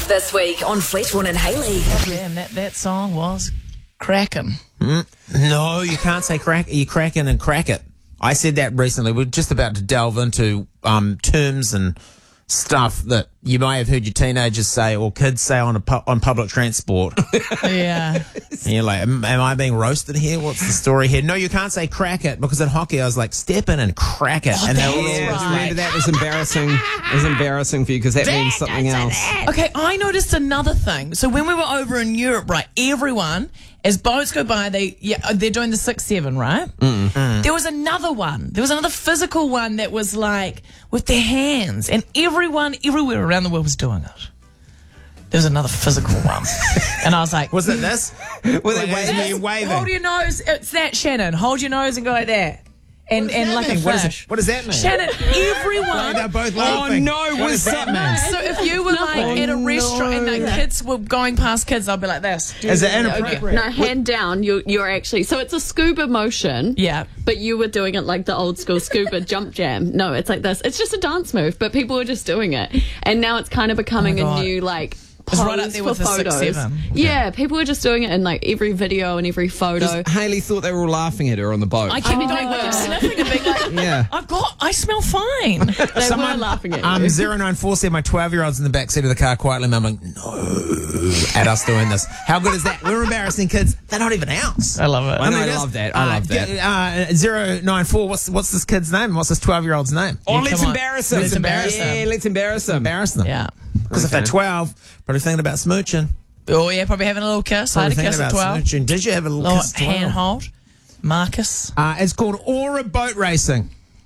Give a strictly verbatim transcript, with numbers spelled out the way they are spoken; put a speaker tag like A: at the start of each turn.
A: this week on Fletchborn and Haley.
B: Damn, that, that song was cracking.
C: Mm, no, you can't say crack. You cracking and crack it. I said that recently. We're just about to delve into um, terms and stuff that you may have heard your teenagers say or kids say on a pu- on public transport.
B: Yeah.
C: And you're like, am, am I being roasted here? What's the story here? No, you can't say crack it, because in hockey I was like, step in and crack it.
B: Oh,
C: and they were all
D: Yeah,
B: right.
D: do you remember that was embarrassing. It was embarrassing for you because that means something else.
B: Okay, I noticed another thing. So when we were over in Europe, right, everyone, as boats go by, they yeah, they're doing the six seven, right? Mm. There was another one. There was another physical one that was like with their hands, and everyone everywhere around the world was doing it. There was another physical one, and I was like,
C: Was it this?
D: Were they
C: Like,
D: waving?
C: as you're waving.
B: hold your nose. It's that, Shannon. Hold your nose and go like that. And and like a
C: What, is
B: flash.
C: it, what does that mean?
B: Shannon, everyone.
C: They're both
D: Oh
C: laughing.
D: no,
C: What
D: was
C: does that
D: something?
C: mean?
B: So if you were like at a restaurant and the kids were going past kids, I'd be like this.
C: Is it inappropriate?
E: No, hand down. You you're actually so it's a scuba motion.
B: Yeah.
E: But you were doing it like the old school scuba jump jam. No, it's like this. It's just a dance move, but people were just doing it, and now it's kind of becoming
B: Oh my
E: a
B: God.
E: new like.
B: It's right up
E: pose
B: there
E: for
B: with the six
E: photos.
B: seven.
E: Yeah, people were just doing it in like every video and every photo.
D: Haley thought they were all laughing at her on the boat.
B: I kept going with them sniffing and being like,
D: Yeah.
B: I've got, I smell fine.
E: They were laughing at you.
C: Um, zero nine four said my twelve-year-old's in the back seat of the car quietly mumbling, no, at us doing this. How good is that? We're embarrassing kids. They're not even ours.
B: I love it.
D: I know, I
C: that's-
D: love that. I love that.
C: Uh, zero nine four, what's, what's this kid's name? What's this twelve-year-old's name?
D: Oh,
B: Yeah,
D: let's
B: come on.
D: embarrass them.
B: Let's embarrass
D: yeah,
B: them.
D: let's embarrass them.
C: Embarrass them.
B: Yeah.
C: Because if they're twelve, probably thinking about smooching.
B: Oh, yeah, probably having a little kiss. I had
C: Probably
B: a kiss
C: thinking
B: at
C: about
B: twelve.
C: smooching. Did you have a little
B: Little
C: kiss at twelve?
B: hand hold. Marcus.
C: Uh, it's called Aura Boat Racing.